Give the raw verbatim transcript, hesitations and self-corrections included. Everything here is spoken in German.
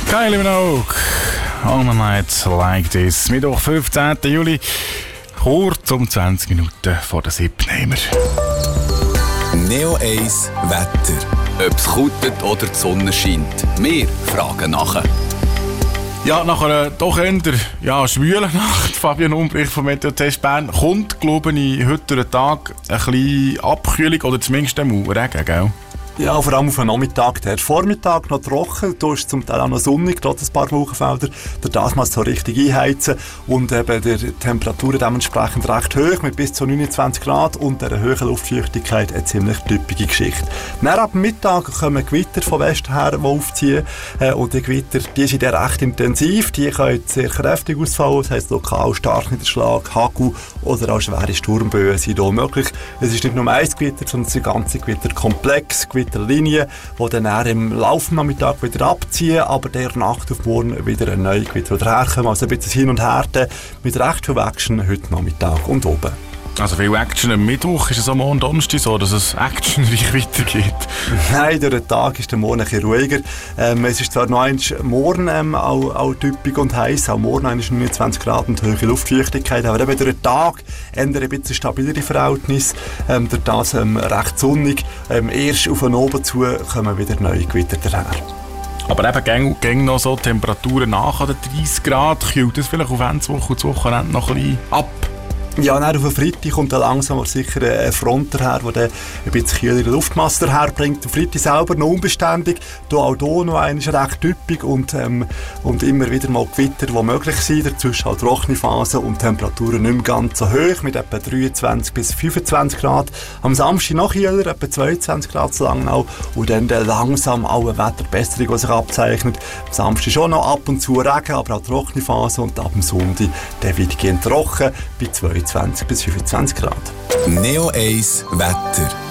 Kylie Minogue, On a Night Like This. Mittwoch, fünfzehnten Juli, kurz um zwanzig Minuten vor der siebten nehmen wir. Neo eins Wetter. Ob es kutet oder die Sonne scheint. Wir fragen nachher. Ja, nach einer doch eher ja, schwülen Nacht, Fabian Umbrich vom Meteotest Bern, kommt, glaube ich, heute durch den Tag ein bisschen Abkühlung oder zumindest Regen, gell? Ja, vor allem auf den Nachmittag. Der Vormittag noch trocken, da ist zum Teil auch noch sonnig, gerade ein paar Wolkenfelder. Der das mal so richtig einheizen und eben die Temperaturen dementsprechend recht hoch, mit bis zu neunundzwanzig Grad und der hohen Luftfeuchtigkeit eine ziemlich typische Geschichte. Dann ab dem Mittag kommen Gewitter von Westen her, die aufziehen. Und die Gewitter, die sind ja recht intensiv, die können sehr kräftig ausfallen, das heisst lokal stark Niederschlag, Hagel oder auch schwere Sturmböen sind hier möglich. Es ist nicht nur ein Gewitter, sondern es ist ein ganzer Gewitterkomplex, Gewitterlinien, die dann im Laufnachmittag wieder abziehen, aber der Nacht auf morgen wieder ein neues Gewitter herkommen. Also ein bisschen hin und her mit recht viel Action heute Nachmittag und oben. Also viel Action am Mittwoch, ist es am Morgen Donnerstag so, dass es actionreich weitergeht? Nein, durch den Tag ist der Morgen ein bisschen ruhiger. Ähm, es ist zwar noch einmal morgen ähm, auch, auch typisch und heiß, auch morgen ist neunundzwanzig Grad und hohe Luftfeuchtigkeit, aber eben durch den Tag ändert ein bisschen stabilere Verhältnisse, ähm, durch das ähm, recht sonnig. Ähm, erst auf den Oben zu kommen wieder neue Gewitter daher. Aber eben gehen noch so Temperaturen nach an den dreißig Grad, kühlt das vielleicht auf Endswoche und das Wochenende noch ein bisschen ab? Ja, dann auf den Freitag kommt dann langsam aber sicher eine Front daher, die dann ein bisschen kühlere Luftmasse herbringt. Der Freitag selber noch unbeständig, hier auch hier noch einmal recht typisch und, ähm, und immer wieder mal Gewitter, die möglich sind. Dazwischen halt trockene Phasen und Temperaturen nicht mehr ganz so hoch, mit etwa dreiundzwanzig bis fünfundzwanzig Grad. Am Samstag noch kühler, etwa zweiundzwanzig Grad zu Langnau und dann, dann langsam auch eine Wetterbesserung, die sich abzeichnet. Am Samstag schon noch ab und zu Regen, aber auch trockene Phasen und ab dem Sonntag dann weitgehend trocken bei zweiundzwanzig bis fünfundzwanzig Grad. Neo eins Wetter.